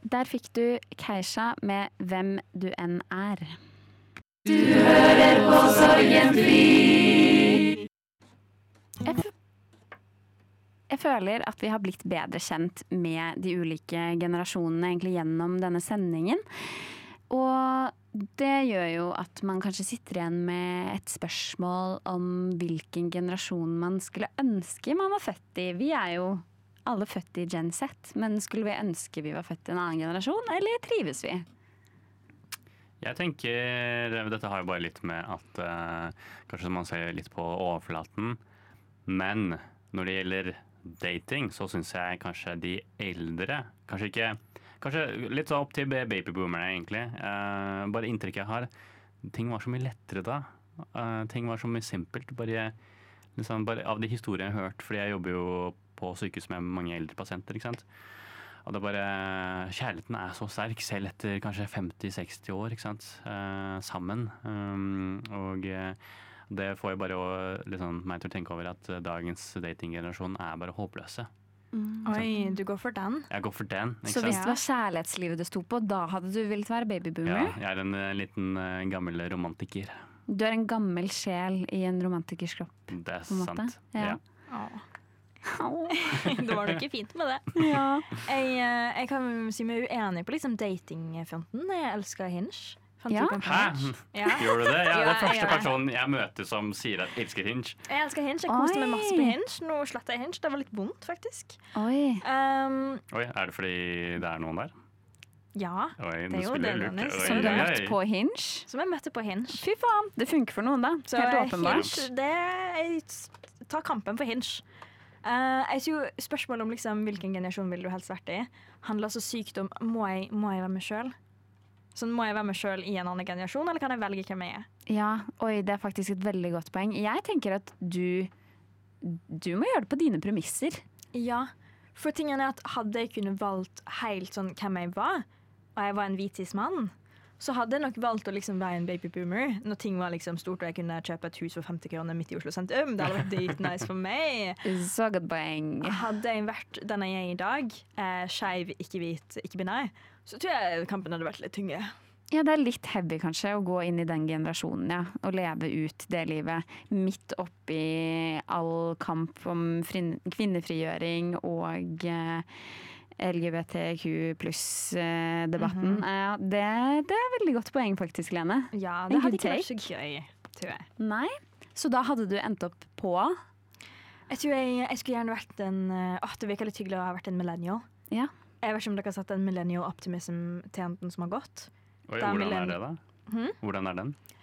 Der fikk du Keisha med Hvem du enn er. Du hører på Sorgenfri. Jeg føler at vi har blitt bedre kjent med de ulike generasjonene egentlig gjennom denne sendingen. Og det gjør jo at man kanskje sitter igjen med et spørsmål om hvilken generasjon man skulle ønske man var født i. Vi er jo alle født i Gen Z, men skulle vi ønske vi var født i en annen generasjon, eller trives vi? Jeg tenker, dette har jo bare litt med at kanskje man ser litt på overflaten, men når det gjelder dating, så synes jeg kanskje de eldre, kanskje litt så opp til babyboomerne egentlig, bare inntrykket jeg har, ting var så mye lettere da, ting var så mye simpelt, bare av de historiene jeg har hørt, fordi jeg jobber jo på sykehus med mange eldre pasienter, ikke sant? Og det er bare, kjærligheten er så sterk, selv etter kanskje 50-60 år, ikke sant? Sammen, og det får jeg bare meg til å tenke over at dagens datinggenerasjon er bare håpløse. Oi, du går for den? Jeg går for den, ikke Så sant? hvis det var kjærlighetslivet det sto på, da hadde du villet være babyboomer? Ja, jeg er en liten gammel romantiker. Du er en gammel sjel i en romantikers kropp, Det er på en måte? sant. Ja. Det var nok fint med det. Ja. Jeg kan si meg uenig på liksom datingfronten. Jeg elsker Hinge. Ja. Hæ? Ja. Gjør du det? Jeg er Ja, den første jeg gjør det. personen jeg møter som sier at elsker Hinge. Jeg elsker Hinge. Jeg koste meg masse på Oi. Hinge. Nå sletter jeg Hinge. Det var litt vondt, faktisk. Oi. Oi, er det fordi det er noen der? Ja. Oi, Det er nå jo spiller det, jeg lurt. Dennis. Oi, Som du har oi, møtt oi. på Hinge? Som jeg møtte på Hinge. Fy faen, det funker for noen da. Så Helt åpenbart. Hinge, jeg tar kampen for Hinge. Jeg tror spørsmålet om liksom, hvilken generasjon vil du helst vært i, handler så sykt om må jeg være meg selv? Sånn, må jeg være meg selv i en annen generasjon, eller kan jeg velge hvem jeg er? Ja, oi, det er faktisk et veldig godt poeng. Jeg tenker at du må gjøre det på dine premisser. Ja, for tingen er at hadde jeg kunne valgt helt sånn hvem jeg var, og jeg var en hvitis mann, så hadde jeg nok valgt å liksom være en babyboomer når ting var liksom stort og jeg kunne kjøpe et hus for 50 kroner midt i Oslo sentrum. Det hadde vært dritnice for meg. Så godt poeng. Hadde jeg vært den jeg er i dag, skeiv, ikke hvit, ikke binær, så tror jeg kampen hadde vært litt tyngre. Ja, det er litt heavy kanskje å gå inn i den generasjonen, ja. Og leve ut det livet midt oppi all kamp om kvinnefrigjøring og LGBTQ pluss-debatten. Ja, det er veldig godt poeng faktisk, Lene. Ja, En det hadde good ikke vært så take. gøy, tror jeg. Nei? Så da hadde du endt opp på? Jeg tror jeg skulle gjerne vært det virker litt hyggelig å ha vært en millennial. Ja. Jeg vet ikke om dere har sett en millennial optimism-tjenten som har gått. Oi, Det er hvordan er det da? Hvordan er den?